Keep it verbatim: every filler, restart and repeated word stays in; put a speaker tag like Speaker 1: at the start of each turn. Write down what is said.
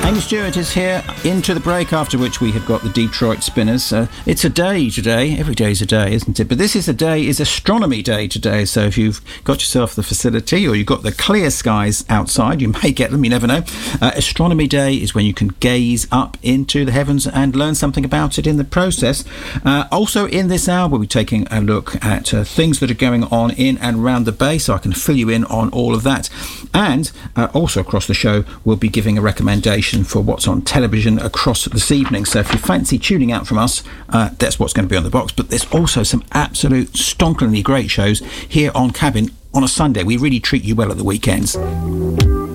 Speaker 1: Amy Stewart is here into the break, after which we have got the Detroit Spinners. Uh, it's a day today. Every day's a day, isn't it? But this is a day, is Astronomy Day today. So if you've got yourself the facility or you've got the clear skies outside, you may get them, you never know. Uh, Astronomy Day is when you can gaze up into the heavens and learn something about it in the process. Uh, also in this hour, we'll be taking a look at uh, things that are going on in and around the bay, so I can fill you in on all of that. And uh, also across the show, we'll be giving a recommendation for what's on television across this evening. So if you fancy tuning out from us, uh, that's what's going to be on the box. But there's also some absolute stonkeringly great shows here on Cabin on a Sunday. We really treat you well at the weekends.